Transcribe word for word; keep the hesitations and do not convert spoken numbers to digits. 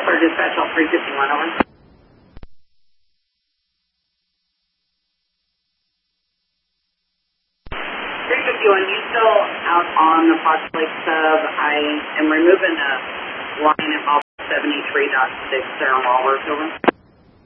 for dispatch on three fifty-one, over. three fifty-one, you still out on the Fox Lake sub? I am removing a line at seventy-three point six Sarah Wahlers, over.